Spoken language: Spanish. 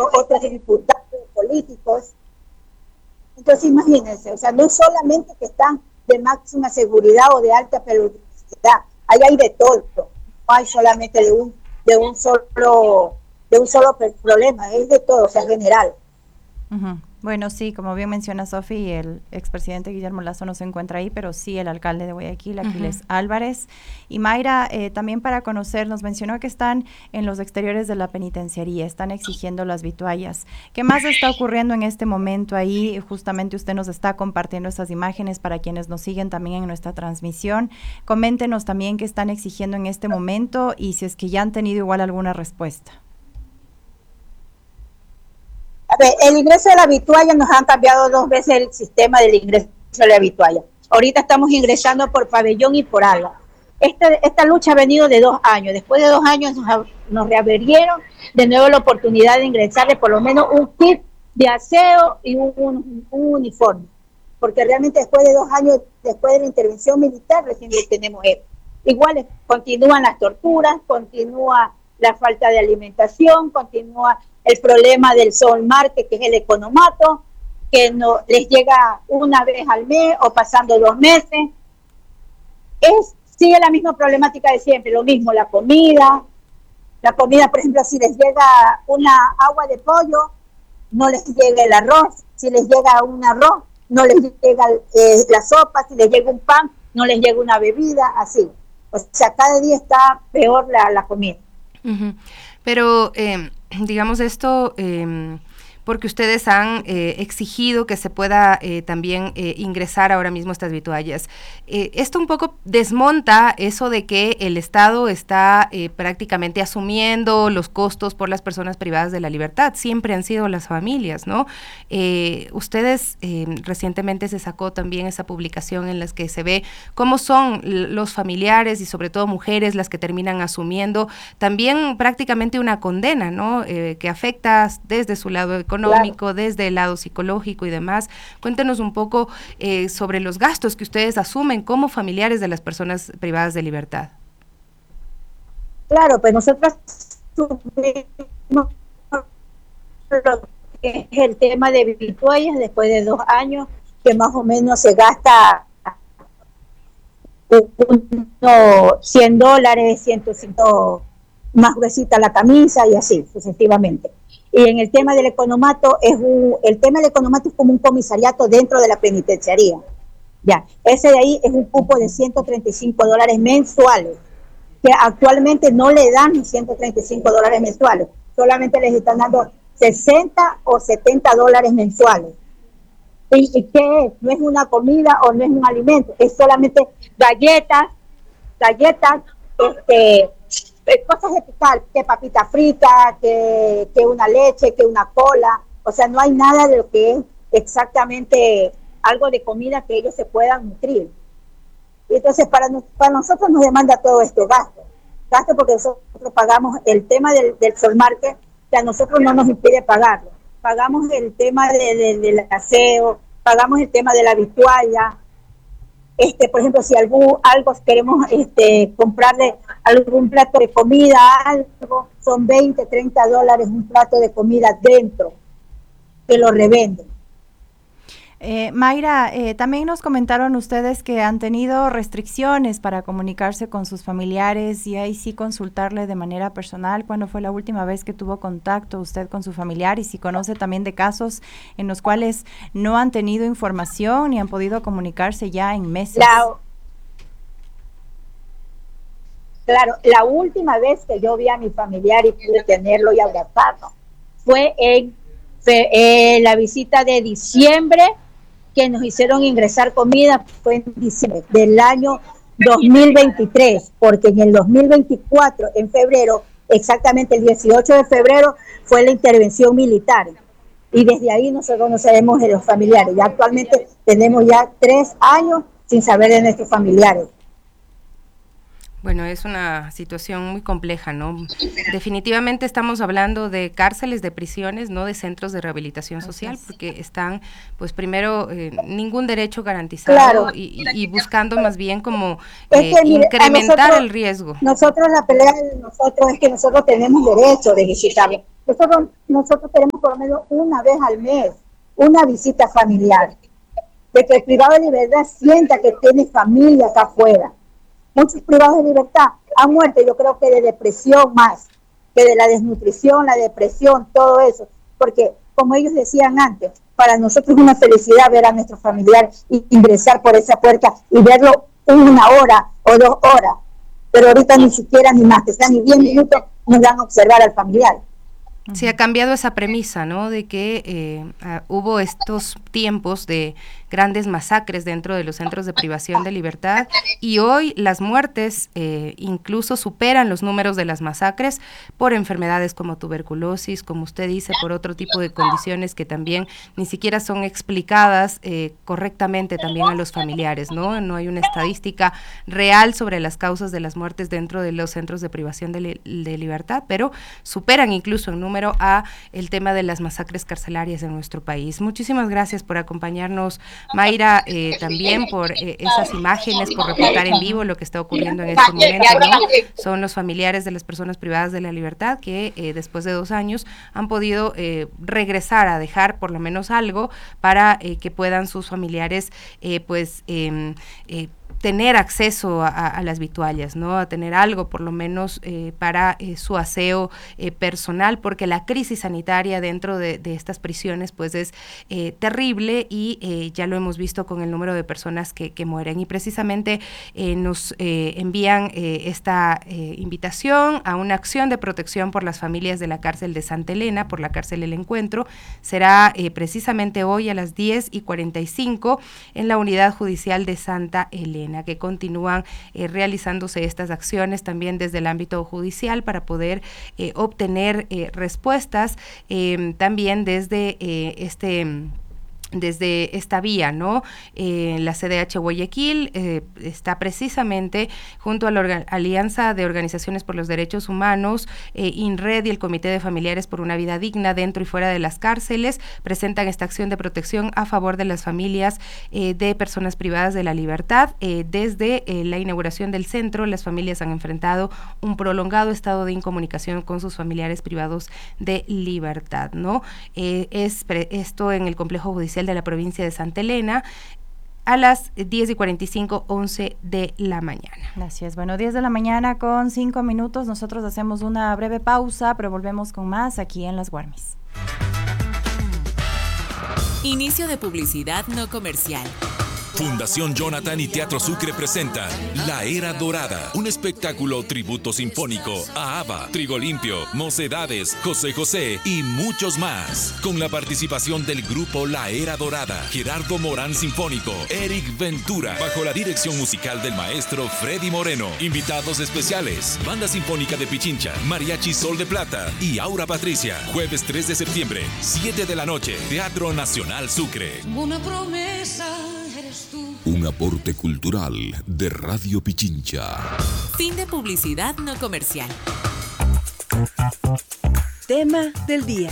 otros diputados políticos. Entonces imagínense, o sea, no solamente que están de máxima seguridad o de alta peligrosidad, ahí hay de todo, no hay solamente de un solo problema, es de todo, o sea, general. Ujú. Bueno, sí, como bien menciona Sofi, el expresidente Guillermo Lazo no se encuentra ahí, pero sí el alcalde de Guayaquil, Aquiles Álvarez. Y Mayra, también para conocer, nos mencionó que están en los exteriores de la penitenciaría, están exigiendo las vituallas. ¿Qué más está ocurriendo en este momento ahí? Justamente usted nos está compartiendo esas imágenes para quienes nos siguen también en nuestra transmisión. Coméntenos también qué están exigiendo en este momento y si es que ya han tenido igual alguna respuesta. A ver, el ingreso de la vitualla nos han cambiado 2 veces el sistema del ingreso de la vitualla. Ahorita estamos ingresando por pabellón y por ala. Esta lucha ha venido de 2 años. Después de 2 años nos reabrieron de nuevo la oportunidad de ingresarle por lo menos un kit de aseo y un uniforme. Porque realmente después de 2 años, después de la intervención militar, recién tenemos esto. Igual continúan las torturas, continúa la falta de alimentación, continúa el problema del sol market, que es el economato, que no les llega una vez al mes o pasando 2 meses. Sigue la misma problemática de siempre, lo mismo, la comida, por ejemplo, si les llega una agua de pollo, no les llega el arroz, si les llega un arroz, no les llega la sopa, si les llega un pan, no les llega una bebida, así. O sea, cada día está peor la comida. Uh-huh. Pero, digamos esto, porque ustedes han exigido que se pueda también ingresar ahora mismo estas vituallas. Esto un poco desmonta eso de que el Estado está prácticamente asumiendo los costos por las personas privadas de la libertad. Siempre han sido las familias, ¿no? Ustedes recientemente se sacó también esa publicación en la que se ve cómo son los familiares y sobre todo mujeres las que terminan asumiendo también prácticamente una condena, ¿no? Que afecta desde su lado económico, claro, desde el lado psicológico y demás. Cuéntenos un poco sobre los gastos que ustedes asumen como familiares de las personas privadas de libertad. Claro, pues nosotros asumimos lo que es el tema de vituallas después de 2 años, que más o menos se gasta unos $100, 105, más gruesita la camisa y así sucesivamente. Y en el tema del economato, el tema del economato es como un comisariato dentro de la penitenciaría. Ya, ese de ahí es un cupo de $135 mensuales, que actualmente no le dan $135 mensuales, solamente les están dando 60 o $70 mensuales. ¿Y qué es? No es una comida o no es un alimento, es solamente galletas, cosas de picar, que papita frita, que una leche, que una cola, o sea, no hay nada de lo que es exactamente algo de comida que ellos se puedan nutrir. Y entonces para nosotros nos demanda todo esto, gasto porque nosotros pagamos el tema del sol market, que a nosotros no nos impide pagarlo. Pagamos el tema del aseo, pagamos el tema de la vitualla. Por ejemplo, si algo queremos comprarle algún plato de comida, algo, son $20, $30 un plato de comida dentro, que lo revenden. Mayra, también nos comentaron ustedes que han tenido restricciones para comunicarse con sus familiares y ahí sí consultarle de manera personal cuándo fue la última vez que tuvo contacto usted con su familiar y si conoce también de casos en los cuales no han tenido información ni han podido comunicarse ya en meses. Claro, la última vez que yo vi a mi familiar y pude tenerlo y abrazarlo fue en la visita de diciembre, que nos hicieron ingresar comida, fue en diciembre del año 2023, porque en el 2024, en febrero, exactamente el 18 de febrero, fue la intervención militar. Y desde ahí nosotros no sabemos de los familiares. Ya actualmente tenemos ya 3 años sin saber de nuestros familiares. Bueno, es una situación muy compleja, ¿no? Definitivamente estamos hablando de cárceles, de prisiones, no de centros de rehabilitación social, porque están, pues primero, ningún derecho garantizado, claro, y buscando más bien como mire, incrementar el riesgo. Nosotros, la pelea de nosotros es que nosotros tenemos derecho de visitarlo. Nosotros tenemos por lo menos una vez al mes una visita familiar, de que el privado de libertad sienta que tiene familia acá afuera. Muchos privados de libertad han muerto, yo creo que de depresión más, que de la desnutrición, la depresión, todo eso. Porque, como ellos decían antes, para nosotros es una felicidad ver a nuestro familiar ingresar por esa puerta y verlo 1 hora o 2 horas. Pero ahorita ni siquiera, ni más, que sean ni 10 minutos, nos dan a observar al familiar. Sí, ha cambiado esa premisa, ¿no? De que hubo estos tiempos de grandes masacres dentro de los centros de privación de libertad, y hoy las muertes incluso superan los números de las masacres por enfermedades como tuberculosis, como usted dice, por otro tipo de condiciones que también ni siquiera son explicadas correctamente también a los familiares, ¿no? No hay una estadística real sobre las causas de las muertes dentro de los centros de privación de libertad, pero superan incluso en número a el tema de las masacres carcelarias en nuestro país. Muchísimas gracias por acompañarnos, Mayra, también por esas imágenes, por reportar en vivo lo que está ocurriendo en este momento, ¿no? Son los familiares de las personas privadas de la libertad que después de 2 años han podido regresar a dejar por lo menos algo para que puedan sus familiares tener acceso a las vituallas, ¿no? A tener algo por lo menos para su aseo personal, porque la crisis sanitaria dentro de estas prisiones pues es terrible, y ya lo hemos visto con el número de personas que mueren, y precisamente nos envían esta invitación a una acción de protección por las familias de la cárcel de Santa Elena, por la cárcel El Encuentro. Será precisamente hoy a las 10:45 en la unidad judicial de Santa Elena, que continúan realizándose estas acciones también desde el ámbito judicial para poder obtener respuestas también desde esta vía, ¿no? La CDH Guayaquil está precisamente junto a la Alianza de Organizaciones por los Derechos Humanos, INRED y el Comité de Familiares por una Vida Digna dentro y fuera de las cárceles, presentan esta acción de protección a favor de las familias de personas privadas de la libertad. Desde la inauguración del centro, las familias han enfrentado un prolongado estado de incomunicación con sus familiares privados de libertad, ¿no? Esto en el complejo judicial de la provincia de Santa Elena a las 10:45, 11 de la mañana. Gracias. Bueno, 10 de la mañana con 5 minutos. Nosotros hacemos una breve pausa, pero volvemos con más aquí en Las Guarmis. Inicio de publicidad no comercial. Fundación Jonathan y Teatro Sucre presentan La Era Dorada, un espectáculo tributo sinfónico a ABBA, Trigo Limpio, Mocedades, José José y muchos más. Con la participación del grupo La Era Dorada, Gerardo Morán Sinfónico, Eric Ventura, bajo la dirección musical del maestro Freddy Moreno. Invitados especiales, Banda Sinfónica de Pichincha, Mariachi Sol de Plata y Aura Patricia. Jueves 3 de septiembre, 7 de la noche, Teatro Nacional Sucre. Una promesa. Un aporte cultural de Radio Pichincha. Fin de publicidad no comercial. Tema del día.